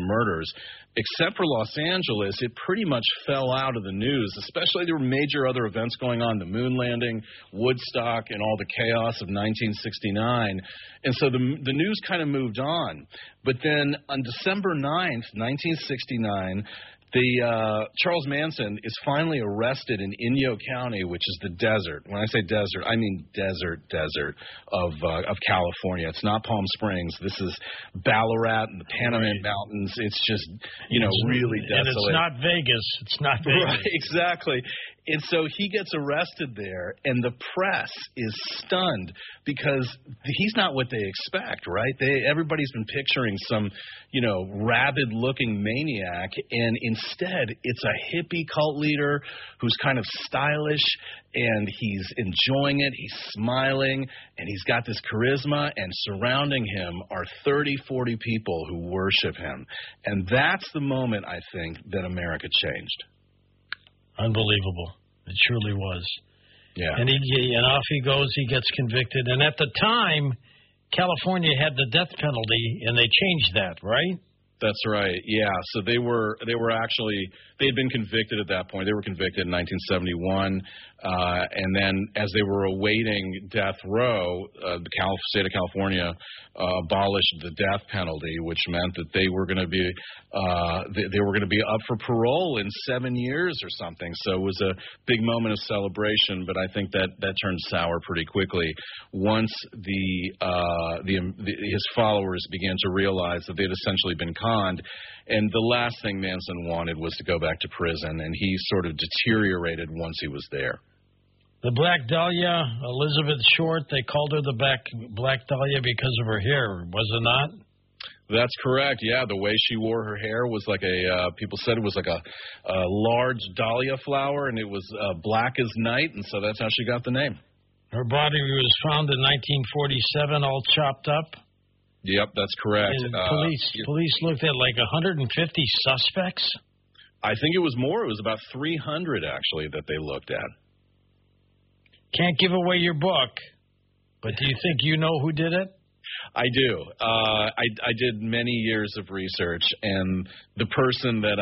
murders. Except for Los Angeles, it pretty much fell out of the news, especially there were major other events going on, the moon landing, Woodstock, and all the chaos of 1969. And so the news kind of moved on. But then on December 9th, 1969, Charles Manson is finally arrested in Inyo County, which is the desert. When I say desert, I mean desert of California. It's not Palm Springs. This is Ballarat and the Panamint Mountains. It's just, really desolate. And it's not Vegas. It's not Vegas. Right, exactly. And so he gets arrested there, and the press is stunned because he's not what they expect, right? Everybody's been picturing some, rabid-looking maniac, and instead it's a hippie cult leader who's kind of stylish, and he's enjoying it, he's smiling, and he's got this charisma, and surrounding him are 30, 40 people who worship him. And that's the moment, I think, that America changed. Unbelievable. It surely was. Yeah. And off he goes. He gets convicted. And at the time, California had the death penalty, and they changed that, right? That's right. Yeah. So they had been convicted at that point. They were convicted in 1971. And then as they were awaiting death row, the state of California abolished the death penalty, which meant that they were going to be up for parole in 7 years or something. So it was a big moment of celebration, but I think that turned sour pretty quickly once his followers began to realize that they'd essentially been conned. And the last thing Manson wanted was to go back to prison, and he sort of deteriorated once he was there. The Black Dahlia, Elizabeth Short, they called her the Black Dahlia because of her hair, was it not? That's correct, yeah. The way she wore her hair was like people said it was like a large dahlia flower, and it was black as night, and so that's how she got the name. Her body was found in 1947, all chopped up. Yep, that's correct. And police looked at like 150 suspects? I think it was more. It was about 300, actually, that they looked at. Can't give away your book, but do you think you know who did it? I do. I did many years of research, and the person that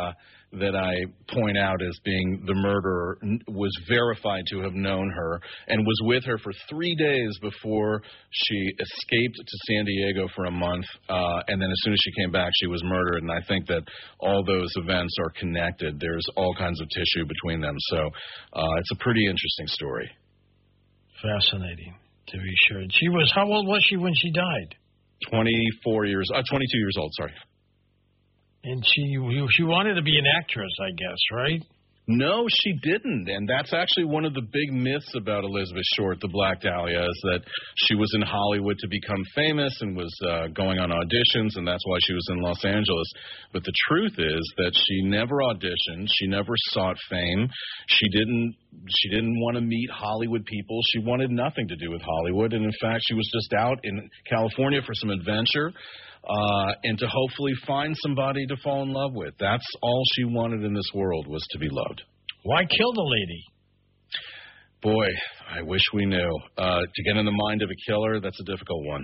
I point out as being the murderer was verified to have known her and was with her for 3 days before she escaped to San Diego for a month, and then as soon as she came back, she was murdered. And I think that all those events are connected. There's all kinds of tissue between them, so it's a pretty interesting story. Fascinating, to be sure. How old was she when she died? 22 years old, sorry. And she wanted to be an actress, I guess, right? No, she didn't, and that's actually one of the big myths about Elizabeth Short, the Black Dahlia, is that she was in Hollywood to become famous and was going on auditions, and that's why she was in Los Angeles. But the truth is that she never auditioned, she never sought fame, she didn't want to meet Hollywood people, she wanted nothing to do with Hollywood, and in fact, she was just out in California for some adventure. And to hopefully find somebody to fall in love with. That's all she wanted in this world, was to be loved. Why kill the lady? Boy, I wish we knew. To get in the mind of a killer, that's a difficult one.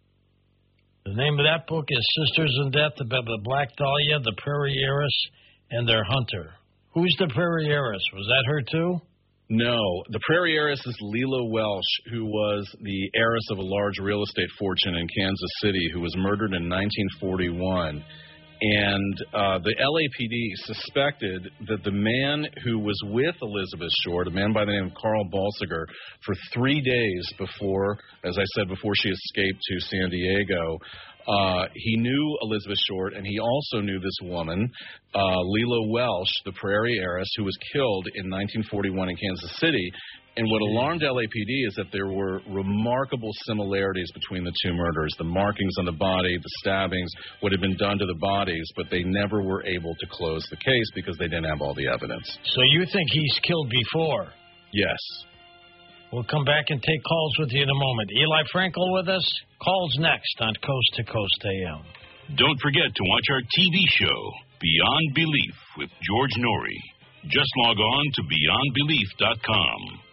The name of that book is Sisters in Death, about the Black Dahlia, the Prairie Heiress, and their hunter. Who's the Prairie Heiress? Was that her too? No, the Prairie Heiress is Lela Welsh, who was the heiress of a large real estate fortune in Kansas City, who was murdered in 1941. And the LAPD suspected that the man who was with Elizabeth Short, a man by the name of Carl Balsiger, for 3 days before, as I said, before she escaped to San Diego, he knew Elizabeth Short, and he also knew this woman, Lela Welsh, the Prairie Heiress, who was killed in 1941 in Kansas City. And what alarmed LAPD is that there were remarkable similarities between the two murders, the markings on the body, the stabbings, what had been done to the bodies, but they never were able to close the case because they didn't have all the evidence. So you think he's killed before? Yes. We'll come back and take calls with you in a moment. Eli Frankel with us. Calls next on Coast to Coast AM. Don't forget to watch our TV show, Beyond Belief, with George Norrie. Just log on to beyondbelief.com.